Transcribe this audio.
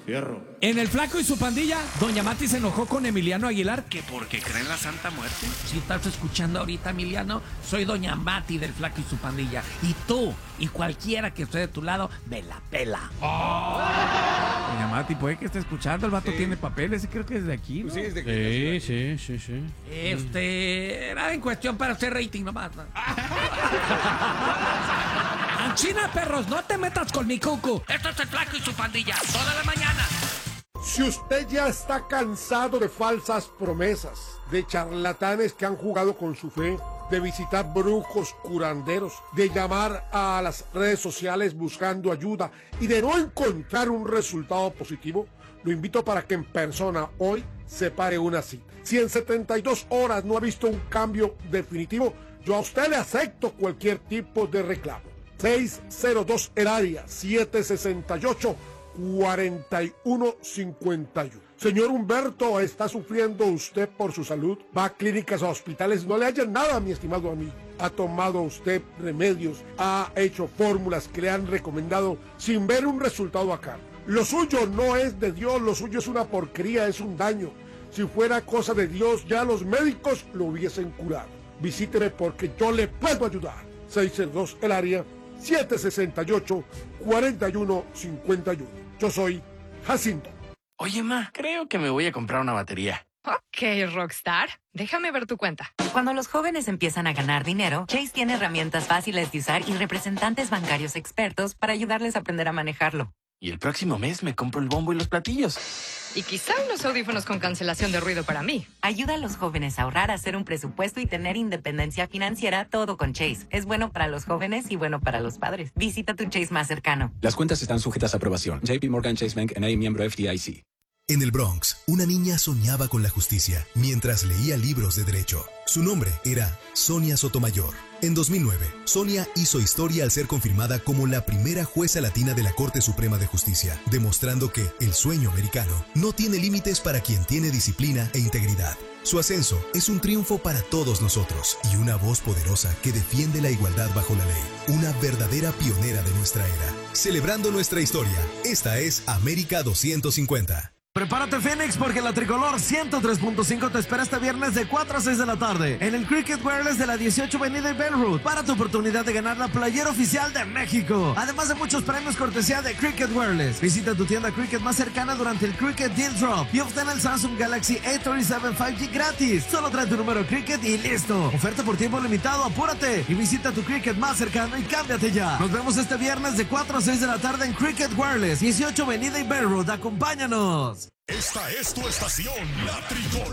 Fierro. En El Flaco y su pandilla, doña Mati se enojó con Emiliano Aguilar. ¿Que porque cree en la Santa Muerte? Si estás escuchando ahorita, Emiliano, soy doña Mati del Flaco y su pandilla. Y tú, y cualquiera que esté de tu lado, me la pela. Doña Mati, puede que esté escuchando, el vato tiene papeles, creo que es de aquí, ¿no? Sí, es de aquí. Sí. Era en cuestión para hacer rating nomás, ¿no? China, perros, no te metas con mi cucu. Esto es El Flaco y su pandilla, toda la mañana. Si usted ya está cansado de falsas promesas, de charlatanes que han jugado con su fe, de visitar brujos curanderos, de llamar a las redes sociales buscando ayuda y de no encontrar un resultado positivo, lo invito para que en persona hoy separe una cita. Si en 72 horas no ha visto un cambio definitivo, yo a usted le acepto cualquier tipo de reclamo. 602 el área 768-4151. Señor Humberto, ¿está sufriendo usted por su salud? Va a clínicas o hospitales, no le hallan nada, mi estimado amigo. ¿Ha tomado usted remedios? ¿Ha hecho fórmulas que le han recomendado sin ver un resultado acá? Lo suyo no es de Dios, lo suyo es una porquería, es un daño. Si fuera cosa de Dios, ya los médicos lo hubiesen curado. Visíteme porque yo le puedo ayudar. 602 el área 768-4151. Yo soy Jacinto. Oye, ma, creo que me voy a comprar una batería. Ok, Rockstar. Déjame ver tu cuenta. Cuando los jóvenes empiezan a ganar dinero, Chase tiene herramientas fáciles de usar y representantes bancarios expertos para ayudarles a aprender a manejarlo. Y el próximo mes me compro el bombo y los platillos. Y quizá unos audífonos con cancelación de ruido para mí. Ayuda a los jóvenes a ahorrar, hacer un presupuesto y tener independencia financiera, todo con Chase. Es bueno para los jóvenes y bueno para los padres. Visita tu Chase más cercano. Las cuentas están sujetas a aprobación. JP Morgan Chase Bank N.A. miembro FDIC. En el Bronx, una niña soñaba con la justicia mientras leía libros de derecho. Su nombre era Sonia Sotomayor. En 2009, Sonia hizo historia al ser confirmada como la primera jueza latina de la Corte Suprema de Justicia, demostrando que el sueño americano no tiene límites para quien tiene disciplina e integridad. Su ascenso es un triunfo para todos nosotros y una voz poderosa que defiende la igualdad bajo la ley. Una verdadera pionera de nuestra era. Celebrando nuestra historia, esta es América 250. Prepárate, Phoenix, porque la Tricolor 103.5 te espera este viernes de 4 a 6 de la tarde en el Cricket Wireless de la 18 Avenida y Bellwood para tu oportunidad de ganar la playera oficial de México. Además de muchos premios cortesía de Cricket Wireless. Visita tu tienda Cricket más cercana durante el Cricket Deal Drop y obtén el Samsung Galaxy A37 5G gratis. Solo trae tu número Cricket y listo. Oferta por tiempo limitado, apúrate y visita tu Cricket más cercano y cámbiate ya. Nos vemos este viernes de 4 a 6 de la tarde en Cricket Wireless, 18 Avenida y Bellwood. Acompáñanos. Esta es tu estación, La Tricolor.